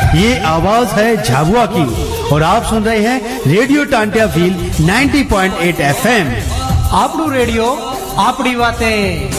ये आवाज है झाबुआ की और आप सुन रहे हैं radio Tantia wheel 90.8 FM। आपनू radio आपड़ी बातें।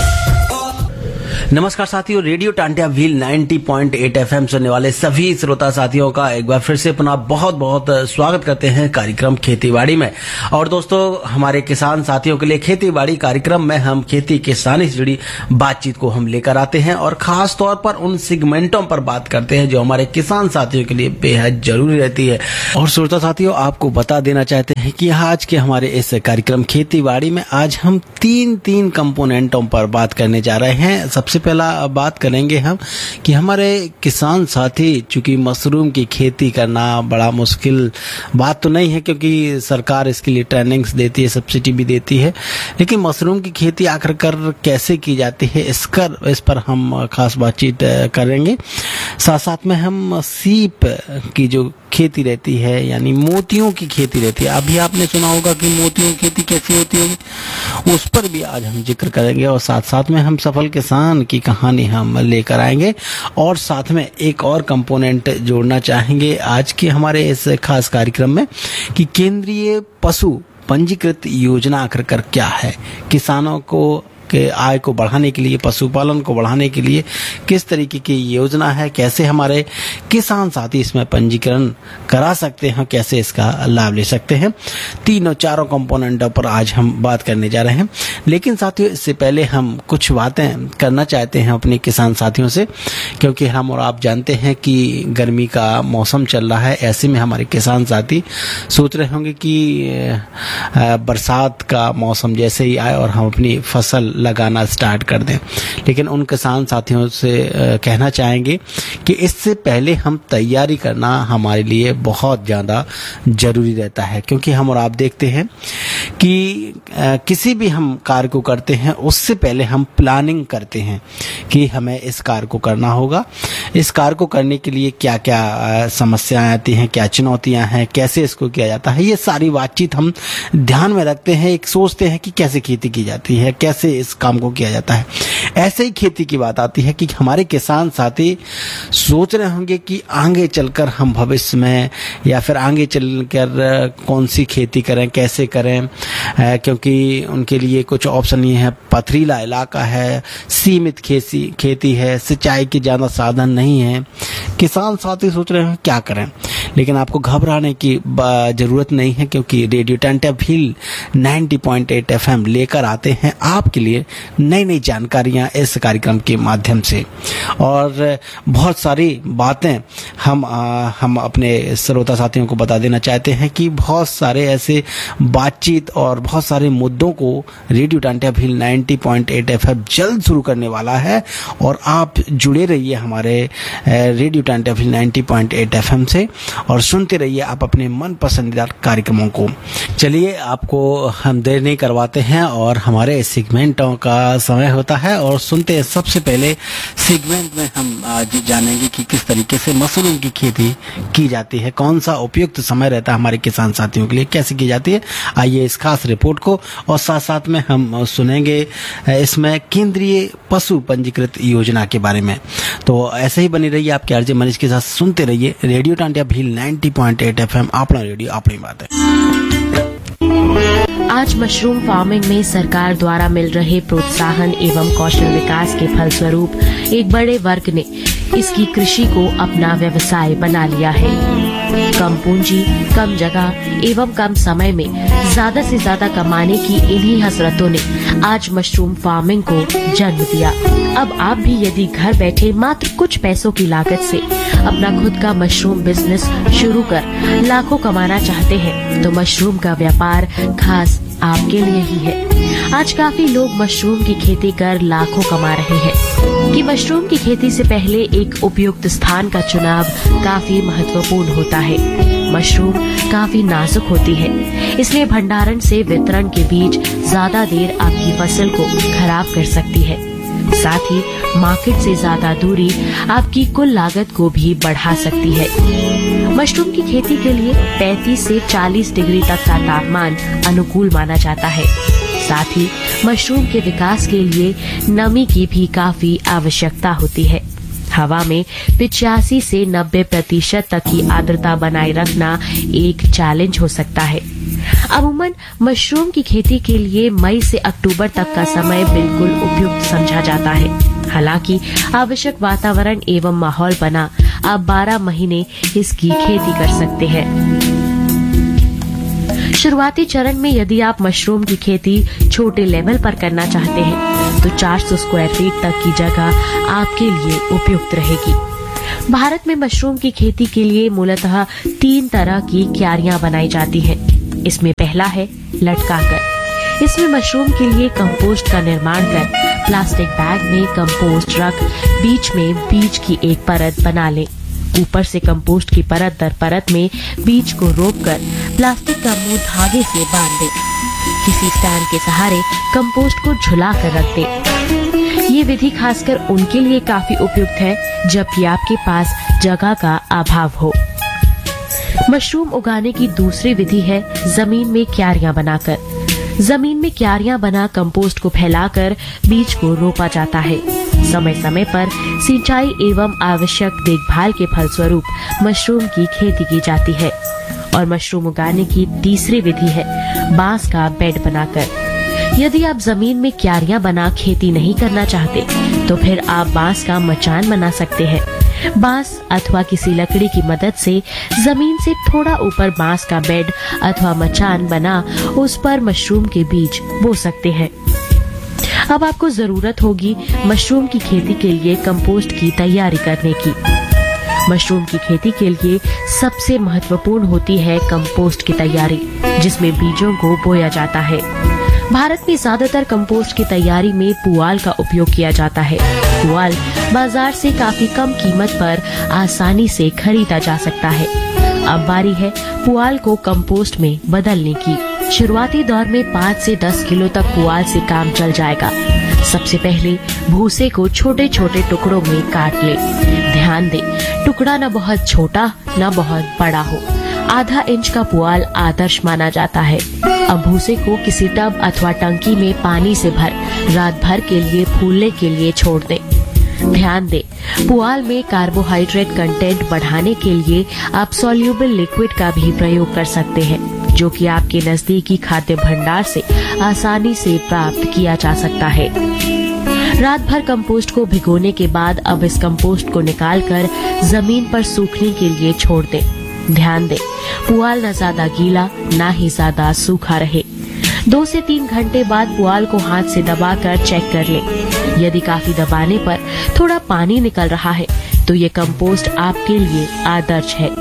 नमस्कार साथियों, रेडियो टांटिया व्हील 90.8 FM सुनने वाले सभी श्रोता साथियों का एक बार फिर से पुनः बहुत बहुत स्वागत करते हैं कार्यक्रम खेतीबाड़ी में। और दोस्तों, हमारे किसान साथियों के लिए खेतीबाड़ी कार्यक्रम में हम खेती किसानी से जुड़ी बातचीत को हम लेकर आते हैं और खास तौर पर उन सेगमेंटों पर बात करते हैं जो हमारे किसान साथियों के लिए बेहद जरूरी रहती है। और श्रोता साथियों, आपको बता देना चाहते हैं कि आज के हमारे इस कार्यक्रम खेतीबाड़ी में आज हम तीन कंपोनेंटों पर बात करने जा रहे हैं। सबसे पहला बात करेंगे हम कि हमारे किसान साथी, चूंकि मशरूम की खेती करना बड़ा मुश्किल बात तो नहीं है क्योंकि सरकार इसके लिए ट्रेनिंग्स देती है, सब्सिडी भी देती है, लेकिन मशरूम की खेती आखिरकार कैसे की जाती है इस पर हम खास बातचीत करेंगे। साथ साथ में हम सीप की जो खेती रहती है यानी मोतियों की खेती रहती है, अभी आपने सुना होगा कि मोतियों की खेती कैसी होती होगी, उस पर भी आज हम जिक्र करेंगे। और साथ साथ में हम सफल किसान की कहानी हम लेकर आएंगे और साथ में एक और कंपोनेंट जोड़ना चाहेंगे आज के हमारे इस खास कार्यक्रम में कि केंद्रीय पशु पंजीकृत योजना आखिरकार क्या है, किसानों को के आय को बढ़ाने के लिए, पशुपालन को बढ़ाने के लिए किस तरीके की योजना है, कैसे हमारे किसान साथी इसमें पंजीकरण करा सकते हैं, कैसे इसका लाभ ले सकते हैं। चारों कंपोनेंटों पर आज हम बात करने जा रहे हैं। लेकिन साथियों, इससे पहले हम कुछ बातें करना चाहते हैं अपने किसान साथियों से, क्योंकि हम और आप जानते हैं कि गर्मी का मौसम चल रहा है। ऐसे में हमारे किसान साथी सोच रहे होंगे कि बरसात का मौसम जैसे ही आए और हम अपनी फसल लगाना स्टार्ट कर दें, लेकिन उन किसान साथियों से कहना चाहेंगे कि इससे पहले हम तैयारी करना हमारे लिए बहुत ज़्यादा जरूरी रहता है, क्योंकि हम और आप देखते हैं कि किसी भी हम कार्य को करते हैं उससे पहले हम प्लानिंग करते हैं कि हमें इस कार्य को करना होगा, इस कार्य को करने के लिए क्या क्या समस्याएं आती हैं, क्या चुनौतियां हैं, कैसे इसको किया जाता है, ये सारी बातचीत हम ध्यान में रखते हैं। एक सोचते हैं कि कैसे खेती की जाती है, कैसे इस काम को किया जाता है। ऐसे ही खेती की बात आती है कि हमारे किसान साथी सोच रहे होंगे कि आगे चलकर हम भविष्य में या फिर आगे चलकर कौन सी खेती करें, कैसे करें, क्योंकि उनके लिए कुछ ऑप्शन ये है, पथरीला इलाका है, सीमित खेती है, सिंचाई के ज़्यादा साधन नहीं है। किसान साथी सोच रहे हैं क्या करें, लेकिन आपको घबराने की जरूरत नहीं है, क्योंकि रेडियो टांटिया व्हील 90.8 FM लेकर आते हैं आपके लिए नई नई जानकारियां इस कार्यक्रम के माध्यम से। और बहुत सारी बातें हम अपने श्रोता साथियों को बता देना चाहते हैं कि बहुत सारे ऐसे बातचीत और बहुत सारे मुद्दों को रेडियो टांटिया व्हील 90.8 FM जल्द शुरू करने वाला है। और आप जुड़े रहिए हमारे रेडियो टांटिया व्हील 90.8 FM से और सुनते रहिए आप अपने मन पसंदीदा कार्यक्रमों को। चलिए, आपको हम देर नहीं करवाते हैं और हमारे सेगमेंटों का समय होता है और सुनते हैं। सबसे पहले सेगमेंट में हम आज जानेंगे कि किस तरीके से मशरूम की खेती की जाती है, कौन सा उपयुक्त समय रहता है हमारे किसान साथियों के लिए, कैसे की जाती है। आइए इस खास रिपोर्ट को और साथ साथ में हम सुनेंगे इसमें केंद्रीय पशु पंजीकृत योजना के बारे में। तो ऐसे ही बनी रहिए आपके आरजे मनीष के साथ, सुनते रहिए रेडियो टांटिया व्हील 90.8 FM, अपना रेडियो अपनी बात है। आज मशरूम फार्मिंग में सरकार द्वारा मिल रहे प्रोत्साहन एवं कौशल विकास के फलस्वरूप एक बड़े वर्ग ने इसकी कृषि को अपना व्यवसाय बना लिया है। कम पूंजी, कम जगह एवं कम समय में ज्यादा से ज्यादा कमाने की इन्हीं हसरतों ने आज मशरूम फार्मिंग को जन्म दिया। अब आप भी यदि घर बैठे मात्र कुछ पैसों की लागत से अपना खुद का मशरूम बिजनेस शुरू कर लाखों कमाना चाहते हैं, तो मशरूम का व्यापार खास आपके लिए ही है। आज काफी लोग मशरूम की खेती कर लाखों कमा रहे हैं। कि मशरूम की खेती से पहले एक उपयुक्त स्थान का चुनाव काफी महत्वपूर्ण होता है। मशरूम काफी नाजुक होती है, इसलिए भंडारण से वितरण के बीच ज्यादा देर आपकी फसल को खराब कर सकती है। साथ ही मार्केट से ज्यादा दूरी आपकी कुल लागत को भी बढ़ा सकती है। मशरूम की खेती के लिए 35 से 40 डिग्री तक का तापमान अनुकूल माना जाता है। साथ ही मशरूम के विकास के लिए नमी की भी काफी आवश्यकता होती है। हवा में 85 से 90% तक की आर्द्रता बनाए रखना एक चैलेंज हो सकता है। अमूमन मशरूम की खेती के लिए मई से अक्टूबर तक का समय बिल्कुल उपयुक्त समझा जाता है। हालांकि आवश्यक वातावरण एवं माहौल बना आप 12 महीने इसकी खेती कर सकते हैं। शुरुआती चरण में यदि आप मशरूम की खेती छोटे लेवल पर करना चाहते हैं तो 400 स्क्वायर फीट तक की जगह आपके लिए उपयुक्त रहेगी। भारत में मशरूम की खेती के लिए मूलतः 3 तरह की क्यारियां बनाई जाती हैं। इसमें पहला है लटकाकर। इसमें मशरूम के लिए कंपोस्ट का निर्माण कर प्लास्टिक बैग में कंपोस्ट रख बीच में बीज की एक परत बना लें। ऊपर से कंपोस्ट की परत दर परत में बीज को रोककर प्लास्टिक का मुंह धागे से बांध दें। किसी स्टैंड के सहारे कंपोस्ट को झुला कर रख दें। ये विधि खासकर उनके लिए काफी उपयुक्त है जबकि आपके पास जगह का अभाव हो। मशरूम उगाने की दूसरी विधि है जमीन में क्यारियां बनाकर। जमीन में क्यारियां बना कंपोस्ट को फैलाकर बीज को रोपा जाता है। समय समय पर सिंचाई एवं आवश्यक देखभाल के फलस्वरूप मशरूम की खेती की जाती है। और मशरूम उगाने की तीसरी विधि है बांस का बेड बनाकर। यदि आप जमीन में क्यारियां बना खेती नहीं करना चाहते तो फिर आप बांस का मचान बना सकते हैं। बांस अथवा किसी लकड़ी की मदद से जमीन से थोड़ा ऊपर बांस का बेड अथवा मचान बना उस पर मशरूम के बीज बो सकते हैं। अब आपको जरूरत होगी मशरूम की खेती के लिए कंपोस्ट की तैयारी करने की। मशरूम की खेती के लिए सबसे महत्वपूर्ण होती है कंपोस्ट की तैयारी, जिसमें बीजों को बोया जाता है। भारत में ज्यादातर कंपोस्ट की तैयारी में पुआल का उपयोग किया जाता है। पुआल बाजार से काफी कम कीमत पर आसानी से खरीदा जा सकता है। अब बारी है पुआल को कंपोस्ट में बदलने की। शुरुआती दौर में 5 से 10 किलो तक पुआल से काम चल जाएगा। सबसे पहले भूसे को छोटे छोटे टुकड़ों में काट ले। ध्यान दे, टुकड़ा न बहुत छोटा न बहुत बड़ा हो। आधा इंच का पुआल आदर्श माना जाता है। अब भूसे को किसी टब अथवा टंकी में पानी से भर रात भर के लिए फूलने के लिए छोड़ दें। ध्यान दें, पुआल में कार्बोहाइड्रेट कंटेंट बढ़ाने के लिए आप सॉल्यूबल लिक्विड का भी प्रयोग कर सकते हैं, जो कि आपके नजदीकी खाद्य भंडार से आसानी से प्राप्त किया जा सकता है। रात भर कंपोस्ट को भिगोने के बाद अब इस कंपोस्ट को निकालकर जमीन पर सूखने के लिए छोड़ दें। ध्यान दें, पुआल न ज्यादा गीला न ही ज्यादा सूखा रहे। 2 से 3 घंटे बाद पुआल को हाथ से दबाकर चेक कर लें। यदि काफी दबाने पर थोड़ा पानी निकल रहा है तो ये कंपोस्ट आपके लिए आदर्श है।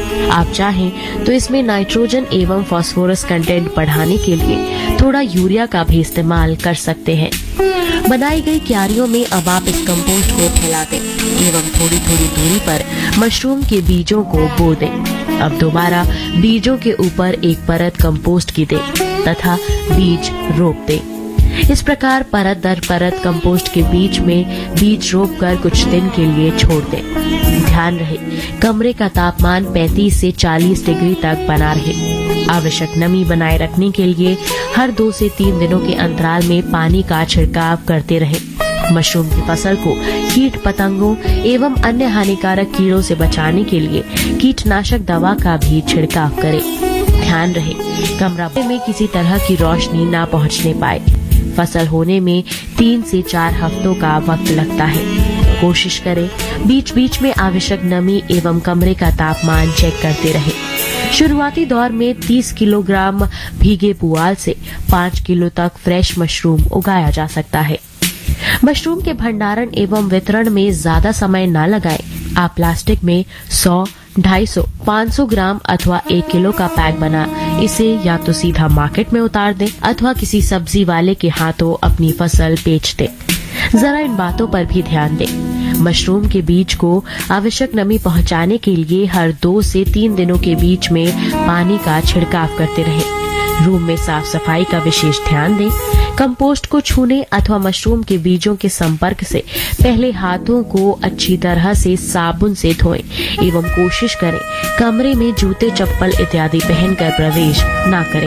आप चाहें तो इसमें नाइट्रोजन एवं फास्फोरस कंटेंट बढ़ाने के लिए थोड़ा यूरिया का भी इस्तेमाल कर सकते हैं। बनाई गई क्यारियों में अब आप इस कंपोस्ट को फैला दें एवं थोड़ी थोड़ी दूरी पर मशरूम के बीजों को बो दें। अब दोबारा बीजों के ऊपर एक परत कंपोस्ट की दें तथा बीज रोप दें। इस प्रकार परत दर परत कंपोस्ट के बीच में बीज रोप कर कुछ दिन के लिए छोड़ दें। ध्यान रहे, कमरे का तापमान 35 से 40 डिग्री तक बना रहे। आवश्यक नमी बनाए रखने के लिए हर 2 से 3 दिनों के अंतराल में पानी का छिड़काव करते रहें। मशरूम की फसल को कीट पतंगों एवं अन्य हानिकारक कीड़ों से बचाने के लिए कीटनाशक दवा का भी छिड़काव करें। ध्यान रहे, कमरा में किसी तरह की रोशनी न पहुंचने पाए। फसल होने में 3 से 4 हफ्तों का वक्त लगता है। कोशिश करें बीच बीच में आवश्यक नमी एवं कमरे का तापमान चेक करते रहें। शुरुआती दौर में 30 किलोग्राम भीगे पुआल से 5 किलो तक फ्रेश मशरूम उगाया जा सकता है। मशरूम के भंडारण एवं वितरण में ज्यादा समय न लगाएं। आप प्लास्टिक में 100, 250, 500 ग्राम अथवा 1 किलो का पैक बना इसे या तो सीधा मार्केट में उतार दें अथवा किसी सब्जी वाले के हाथों अपनी फसल बेच दें। जरा इन बातों पर भी ध्यान दें। मशरूम के बीज को आवश्यक नमी पहुंचाने के लिए हर 2 से 3 दिनों के बीच में पानी का छिड़काव करते रहें। रूम में साफ सफाई का विशेष ध्यान दें। कंपोस्ट को छूने अथवा मशरूम के बीजों के संपर्क से पहले हाथों को अच्छी तरह से साबुन से धोएं एवं कोशिश करें कमरे में जूते चप्पल इत्यादि पहनकर प्रवेश न करें।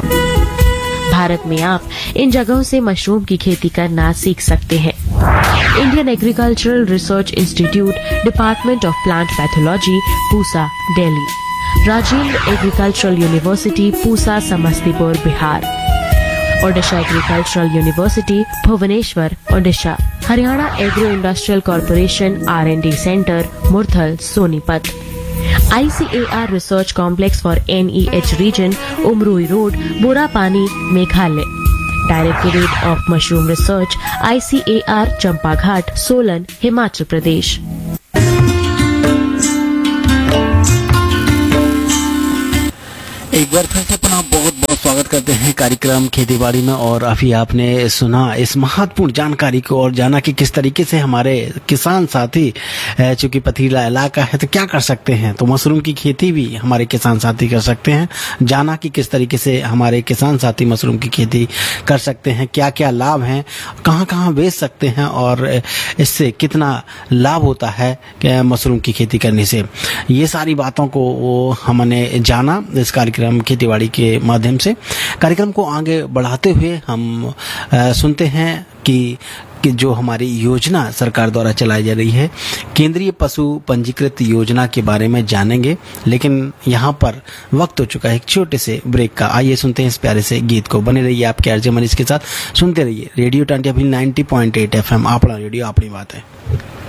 भारत में आप इन जगहों से मशरूम की खेती करना सीख सकते हैं। Indian agricultural research institute, department of plant pathology, Pusa, Delhi. Rajendra agricultural university, Pusa, Samastipur, Bihar. Odisha agricultural university, Bhubaneswar, Odisha. Haryana agro industrial corporation R&D centre, Murthal, Sonipat. ICAR research complex for NEH reason, Umroi road, बोरापानी, Meghalaya. Directorate of mushroom research, ICAR, चंपाघाट, Solan, Himachal Pradesh. एक बार फिर से पुनः बहुत बहुत स्वागत करते हैं कार्यक्रम खेतीबाड़ी में। और अभी आपने सुना इस महत्वपूर्ण जानकारी को और जाना कि किस तरीके से हमारे किसान साथी, चूंकि पथरीला इलाका है तो क्या कर सकते हैं, तो मशरूम की खेती भी हमारे किसान साथी कर सकते हैं। जाना कि किस तरीके से हमारे किसान साथी मशरूम की खेती कर सकते हैं, क्या क्या लाभ हैं, कहाँ कहाँ बेच सकते हैं और इससे कितना लाभ होता है मशरूम की खेती करने से। ये सारी बातों को हमने जाना इस कार्यक्रम खेतीबाड़ी के माध्यम से। कार्यक्रम को आगे बढ़ाते हुए हम सुनते हैं कि जो हमारी योजना सरकार द्वारा चलाई जा रही है, केंद्रीय पशु पंजीकृत योजना के बारे में जानेंगे। लेकिन यहाँ पर वक्त हो चुका है एक छोटे से ब्रेक का। आइए सुनते हैं इस प्यारे से गीत को। बने रहिए आपके आरजे मनीष के साथ, सुनते रहिए रेडियो टांटिया 90.8 FM, अपना रेडियो अपनी बात है।